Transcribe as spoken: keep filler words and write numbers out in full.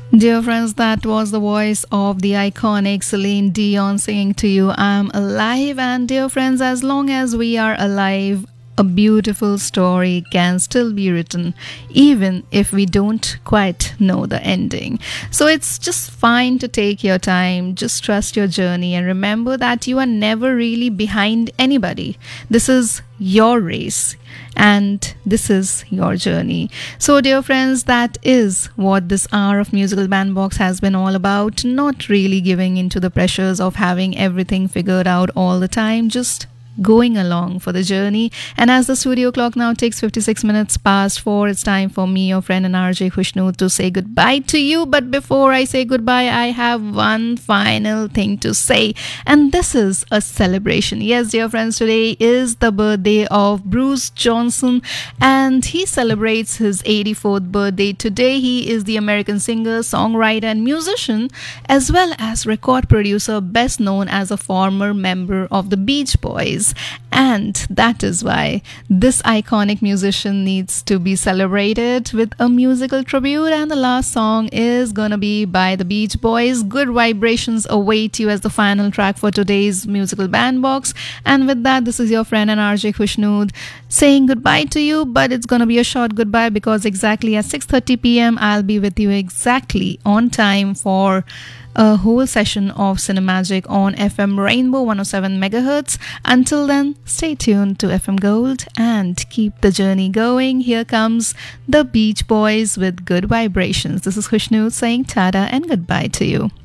Dear friends, that was the voice of the iconic Celine Dion singing to you, I'm alive. And dear friends, as long as we are alive, a beautiful story can still be written, even if we don't quite know the ending. So it's just fine to take your time, just trust your journey, and remember that you are never really behind anybody. This is your race and this is your journey. So dear friends, that is what this hour of Musical Bandbox has been all about. Not really giving into the pressures of having everything figured out all the time, just going along for the journey. And as the studio clock now takes fifty-six minutes past four, it's time for me, your friend and R J Khushnood, to say goodbye to you. But before I say goodbye, I have one final thing to say, and this is a celebration. Yes, dear friends, today is the birthday of Bruce Johnson, and he celebrates his eighty-fourth birthday today. He is the American singer, songwriter, and musician, as well as record producer, best known as a former member of the Beach Boys. And that is why this iconic musician needs to be celebrated with a musical tribute. And the last song is gonna be by the Beach Boys. Good Vibrations await you as the final track for today's Musical Bandbox. And with that, this is your friend and R J Khushnood saying goodbye to you. But it's gonna be a short goodbye, because exactly at six thirty p.m. I'll be with you exactly on time for a whole session of Cinemagic on F M Rainbow one oh seven megahertz. Until then, stay tuned to F M Gold and keep the journey going. Here comes the Beach Boys with Good Vibrations. This is Khushnood saying tada and goodbye to you.